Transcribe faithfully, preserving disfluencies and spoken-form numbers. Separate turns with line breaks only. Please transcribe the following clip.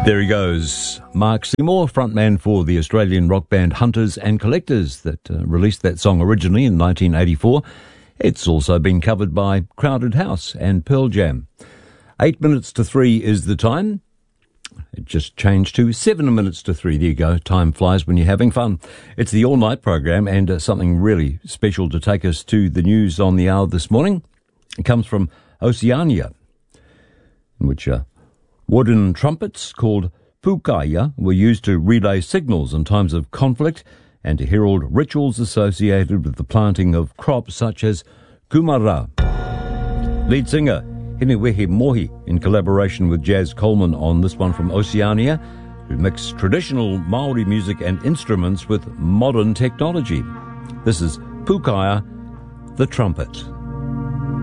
There he goes, Mark Seymour, frontman for the Australian rock band Hunters and Collectors that uh, released that song originally in nineteen eighty-four. It's also been covered by Crowded House and Pearl Jam. Eight minutes to three is the time. It just changed to seven minutes to three. There you go. Time flies when you're having fun. It's the all-night program, and uh, something really special to take us to the news on the hour this morning. It comes from Oceania, in which uh, wooden trumpets called pukaya were used to relay signals in times of conflict and to herald rituals associated with the planting of crops such as kumara. Lead singer Hinewehe Mohi, in collaboration with Jazz Coleman on this one from Oceania, who mix traditional Māori music and instruments with modern technology. This is Pukaya, the trumpet.